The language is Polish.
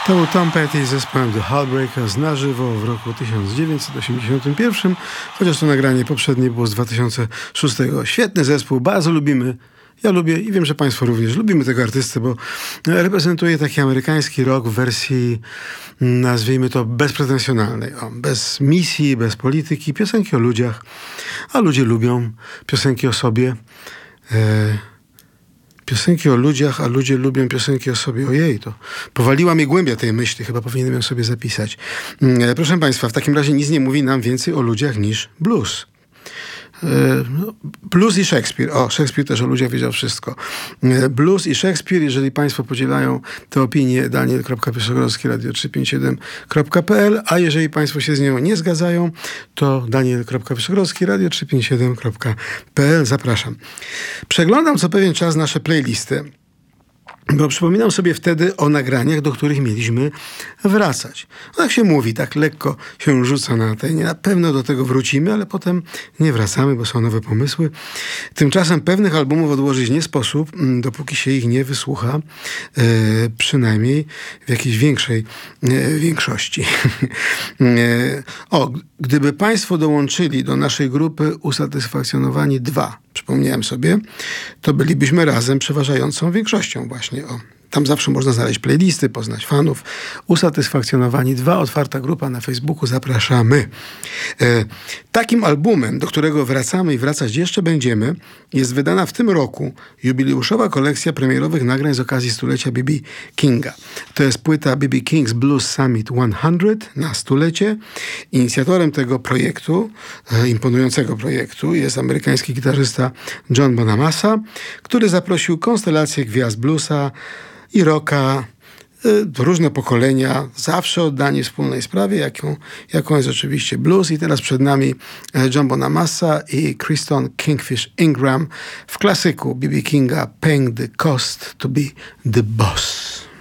To był Tom Petty z zespołem The Heartbreakers na żywo w roku 1981, chociaż to nagranie poprzednie było z 2006. Świetny zespół, bardzo lubimy. Ja lubię i wiem, że Państwo również lubimy tego artystę, bo reprezentuje taki amerykański rock w wersji, nazwijmy to, bezpretensjonalnej. Bez misji, bez polityki, piosenki o ludziach, a ludzie lubią piosenki o sobie. Piosenki o ludziach, a ludzie lubią piosenki o sobie. Ojej, to powaliła mnie głębia tej myśli. Chyba powinienem ją sobie zapisać. Proszę Państwa, w takim razie nic nie mówi nam więcej o ludziach niż blues. Blues i Szekspir. Szekspir też o ludziach wiedział wszystko. Blues i Szekspir, jeżeli Państwo podzielają tę opinię, daniel.piesogrowski radio357.pl, a jeżeli Państwo się z nią nie zgadzają, to daniel.piesogrowski radio357.pl. Zapraszam. Przeglądam co pewien czas nasze playlisty, bo przypominam sobie wtedy o nagraniach, do których mieliśmy wracać. Tak się mówi, tak lekko się rzuca na antenie. Na pewno do tego wrócimy, ale potem nie wracamy, bo są nowe pomysły. Tymczasem pewnych albumów odłożyć nie sposób, dopóki się ich nie wysłucha, przynajmniej w jakiejś większej większości. Gdyby Państwo dołączyli do naszej grupy Usatysfakcjonowani 2, przypomniałem sobie, to bylibyśmy razem przeważającą większością właśnie. Tam zawsze można znaleźć playlisty, poznać fanów. Usatysfakcjonowani 2, otwarta grupa na Facebooku, zapraszamy. Takim albumem, do którego wracamy i wracać jeszcze będziemy, jest wydana w tym roku jubileuszowa kolekcja premierowych nagrań z okazji stulecia B.B. Kinga. To jest płyta B.B. King's Blues Summit 100 na stulecie. Inicjatorem tego projektu, imponującego projektu, jest amerykański gitarzysta John Bonamassa, który zaprosił konstelację gwiazd bluesa i rocka, różne pokolenia, zawsze oddani wspólnej sprawie, jaką jest oczywiście blues. I teraz przed nami John Bonamassa i Kristen Kingfish Ingram w klasyku B.B. Kinga Paying the Cost to be the Boss.